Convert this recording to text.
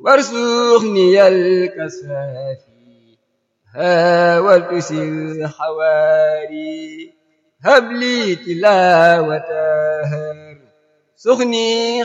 وارزقني الكسافي والتسر حواري هب لي تلاوتها سخني